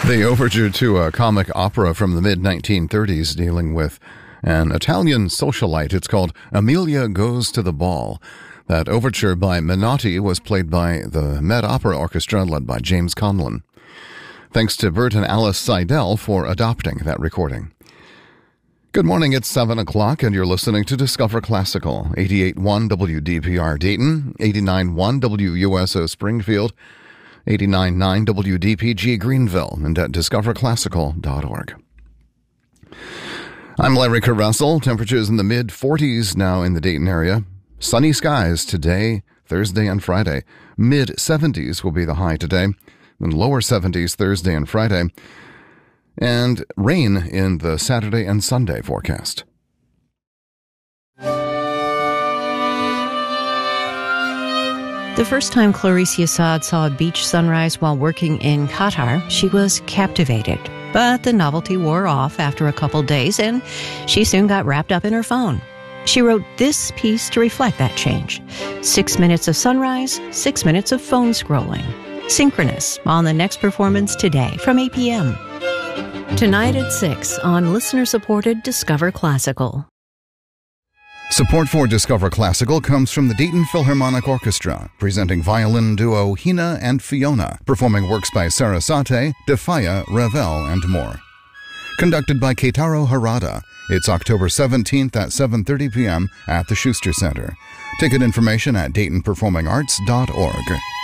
The overture to a comic opera from the mid-1930s dealing with an Italian socialite. It's called Amelia Goes to the Ball. That overture by Menotti was played by the Met Opera Orchestra led by James Conlon. Thanks to Bert and Alice Seidel for adopting that recording. Good morning, it's 7 o'clock and you're listening to Discover Classical, 88.1 WDPR Dayton, 89.1 WUSO Springfield, 89.9 WDPG Greenville, and at discoverclassical.org. I'm Larry Caressel. Temperatures in the mid-40s now in the Dayton area. Sunny skies today, Thursday, and Friday. Mid-70s will be the high today, and lower 70s Thursday and Friday. And rain in the Saturday and Sunday forecast. The first time Clarice Assad saw a beach sunrise while working in Qatar, she was captivated. But the novelty wore off after a couple days, and she soon got wrapped up in her phone. She wrote this piece to reflect that change. 6 minutes of sunrise, 6 minutes of phone scrolling. Synchronous on the next performance today from 8 p.m. Tonight at 6 on listener-supported Discover Classical. Support for Discover Classical comes from the Dayton Philharmonic Orchestra, presenting violin duo Hina and Fiona, performing works by Sarasate, Defaya, Ravel, and more. Conducted by Keitaro Harada. It's October 17th at 7:30 p.m. at the Schuster Center. Ticket information at DaytonPerformingArts.org.